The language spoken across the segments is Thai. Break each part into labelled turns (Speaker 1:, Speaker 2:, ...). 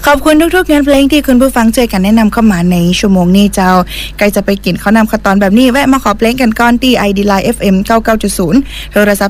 Speaker 1: ขอบคุณทุกๆงานเพลงที่คุณผู้ฟังเจอกันแนะนำเข้ามาในชั่วโมงนี้เจ้าใกล้จะไปกินข้าวนำข้าวตอนแบบนี้แวะมาขอเพลงกันก่อนที่ ID Line FM 99.0 โทรศัพท์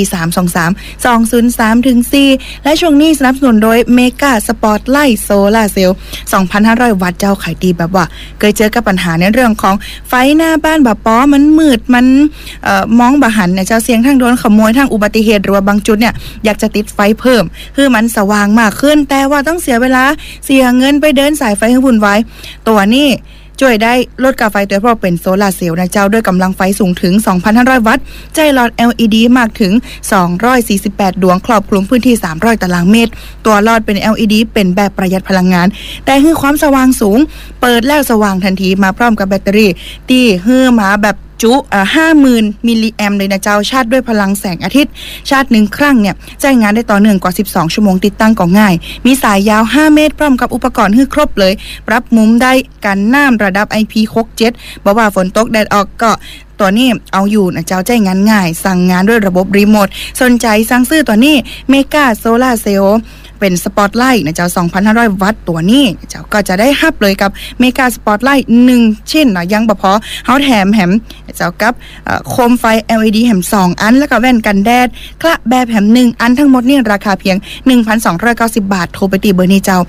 Speaker 1: 0543232003-4และช่วงนี้สนับสนุนโดยเมกาสปอร์ตไลท์โซลาร์เซลล์ 2,500 วัตต์เจ้าขายดีแบบว่าเคยเจอกับปัญหาในเรื่องของไฟหน้าบ้านแบบป้อมันมืดมันมองบ่หันเนี่ยเจ้าเสียงทั้งโดนขโมยทั้งอุบัติเหตุหรือว่าบางจุดเนี่ยอยากจะติดไฟเพิ่มคือมันสว่างมากขึ้นแต่ว่าต้องเสียเวลาเสียเงินไปเดินสายไฟให้วุ่นวายตัวนี้ช่วยได้ลดค่าไฟโดยเพราะเป็นโซลาร์เซลล์นะเจ้าด้วยกำลังไฟสูงถึง 2,500 วัตต์ใจหลอด LED มากถึง248ดวงครอบคลุมพื้นที่300ตารางเมตรตัวหลอดเป็น LED เป็นแบบประหยัดพลังงานแต่ให้ความสว่างสูงเปิดแล้วสว่างทันทีมาพร้อมกับแบตเตอรี่ที่มาแบบจุ50,000 มิลลิแอมป์เลยนะเจ้าชาร์จด้วยพลังแสงอาทิตย์ชาร์จ1ครั้งเนี่ยใช้งานได้ต่อเนื่องกว่า12ชั่วโมงติดตั้งก็ง่ายมีสายยาว5เมตรพร้อมกับอุปกรณ์ให้ครบเลยปรับมุมได้กันน้ำระดับ IP67 บ่ว่าฝนตกแดดออกก็ตัวนี้เอาอยู่นะเจ้าใจงานง่ายสั่งงานด้วยระบบรีโมทสนใจสั่งซื้อตัวนี้เมกาโซลาร์เซลล์เป็นสปอตไลท์นะเจ้า 2,500 วัตต์ตัวนี้เจ้าก็จะได้ฮับเลยกับเมกาสปอตไลท์1ชิ้นนะยังบ่พอเฮาแถมแหมเจ้ากับโคมไฟ LED แหม2อันแล้วก็แว่นกันแดดกระแบบแหม1อันทั้งหมดนี่ราคาเพียง 1,290 บาทโทรไปตีเบอร์นี้เจ้า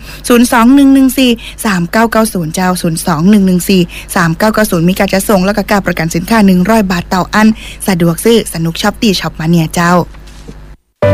Speaker 1: 02-114-3990เจ้า02-114-3990มีการจะส่งแล้วก็การประกันสินค้า100 บาทต่ออันสะดวกซื้อสนุกช็อปตี้ช็อปมาเนี่ยเจ้า